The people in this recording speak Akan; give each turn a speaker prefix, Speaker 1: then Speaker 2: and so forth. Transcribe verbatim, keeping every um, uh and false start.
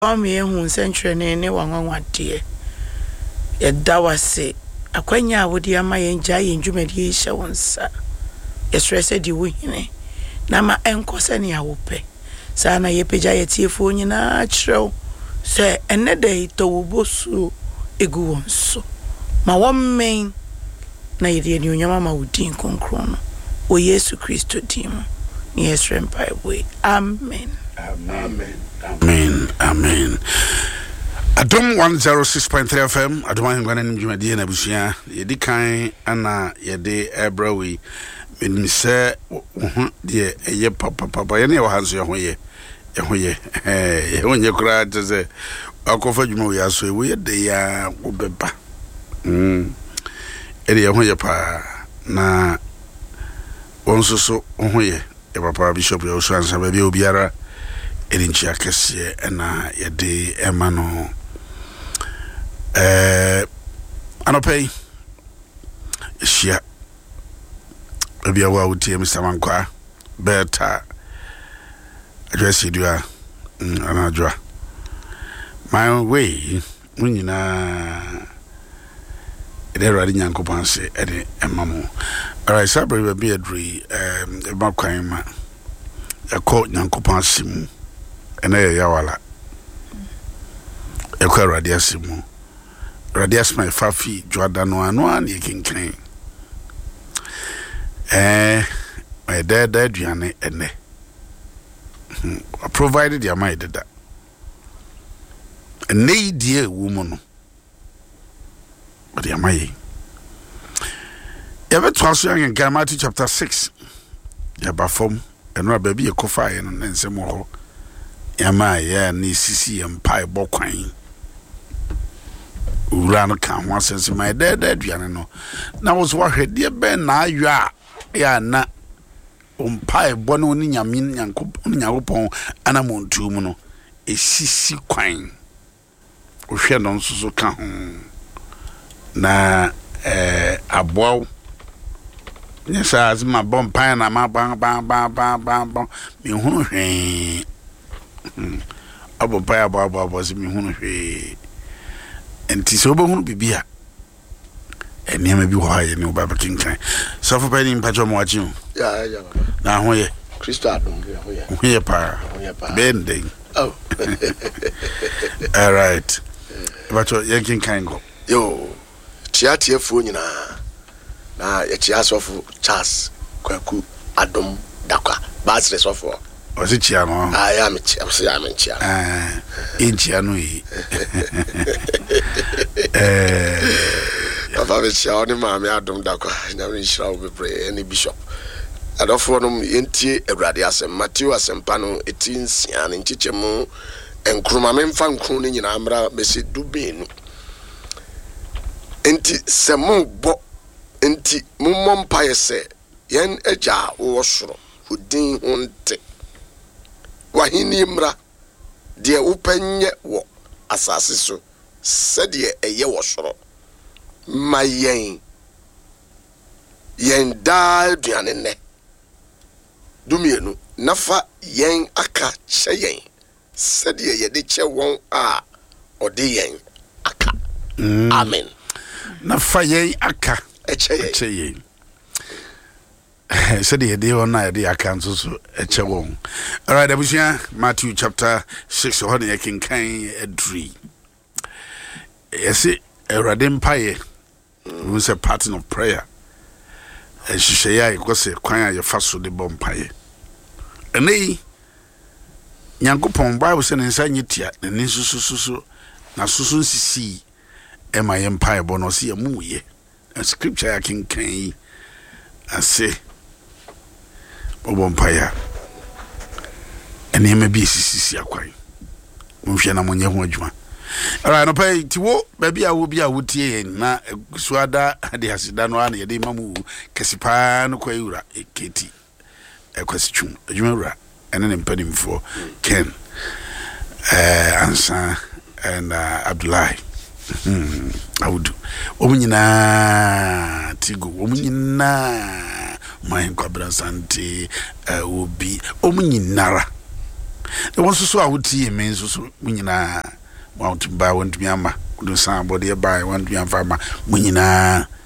Speaker 1: Ami ehun century ne ne wanwanwade ye dawase akwanya wodi ama ye nja ye ndwumadi ye hye wonsa ye stress di wo hine na ma enkose ne awope sa na ye peja ye tiefo nyina kyerɛw se enne de to wobosu egu wonso ma wommen na ye de nyonyama ma wodin konkron no o Yesu Kristo dim ni Yesrem Bible. Amen.
Speaker 2: Amen. Amen. Amen. Adom one oh six point three F M. Adom an ngwana nim dwumadi na busia. Ye di kan ana ye de ebrawi. Me se ho de eye papa papa ye ne wo hanso ye ho ye. Ye ho ye. Eh, ye ho nye kura te se akofa dwuma wo yaso e wo ye de ya wo beba. Mm. E de ye ho ye pa na wonso so ho ye. E papa bishop yo so ansa ba bi obiara Erinchia kese na yede emano eh anopei shia ebia wa utie Mister Mankwa beta address idua anadwa my way munyina ede radi nyankopon se ede emamo alright sabre be adri um e makwan ma yakọ nyankopon asimu ena ye yawala ekwa radiasimu radias my fafi joada no anu an ye kinkan eh my dad dad duane ene provided your mind that ene die woman no but your mind you ever trust you in Matthew chapter six ya bafom eno baby e kofa ye no nsem ho yama ya ni sisi empai bokwan ura no kan ho asense my dad dad duane no na wo so hwede be na aywa ya na ompai bono ni nyamin yankopon nyakopon ana montu mu no esisi kwan wo hwe no nso so ka ho na eh aboa yes as my bompai na ma bang bang bang bang bang mi hunu hwe abo pa abo abo abo si mi hunu hwe enti so bo hunu bibia eni ma bi ho aye ni oba bakinkan so for pay ni mpacho mo achi
Speaker 3: ya ya
Speaker 2: na ho ye
Speaker 3: Kristo adom ge ho ye
Speaker 2: ho ye pa
Speaker 3: ho ye pa
Speaker 2: bending
Speaker 3: oh
Speaker 2: all right mpacho ye kinkan go
Speaker 3: yo tiatiefo nyina na ye tiasofu Charles Kwaku Adom Dakwa basre sofo
Speaker 2: o se chia no
Speaker 3: ah ya me chia se ya me chia
Speaker 2: ah in chia no yi eh
Speaker 3: papa me chia oni ma me Adom Dakwa na me shira wo bebre any bishop adofo no entie awurade asem Matthew asempa no etinsia ne nchichemu enkruma me mfa nkru ne nyina amra mesi dubenu enti semu bo enti mummom paese yen eja wo soro udin honte wahini mra de upanye wo asase so sede eye wo soro mayen yen da duane ne dumienu nafa yen aka che yen sede ye de che won a ode yen aka mm. Amen
Speaker 2: nafa yen aka eche ye said the day on night the account so eche won. All right, abusia Matthew chapter six ho na kin kan edri yes erade mpaye we say pattern of prayer e hihye ya ikose kwan a ye faso de bompaye enei nyankopon Bible say nsa nyitia na nsusususu na susu nsisi e ma ye mpaye bo no se ye muye a scripture I can can I say Bobompaya and he may be sisi akwai munhwe na monye ho adwuma alright no pay tiwo baby a wo bia wotie na suada de asida no ana ye de mamu kesipa no kwa yura eketi ekwasitwum adwuma wura ene ne mpanimfo Ken eh Ansa and uh, Abdullahi Hmm, I would do. Omunyina tigo, omunyina my kwabra santi uh, will be omunyinara. The one so I would see means Munina want to buy one to Yama, do some body buy one to Yama, Munina.